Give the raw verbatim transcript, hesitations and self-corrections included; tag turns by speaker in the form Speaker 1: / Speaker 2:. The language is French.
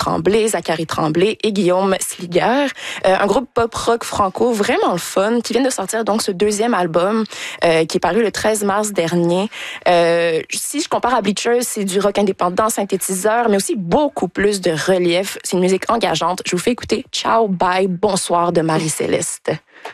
Speaker 1: Tremblay, Zachary Tremblay et Guillaume Sliger. Euh, un groupe pop-rock franco vraiment le fun qui vient de sortir donc ce deuxième album euh, qui est paru le treize mars dernier. Euh, si je compare à Bleachers, c'est du rock indépendant, synthétiseur, mais aussi beaucoup plus de relief. C'est une musique engageante. Je vous fais écouter Ciao, bye, bonsoir de Marie-Céleste.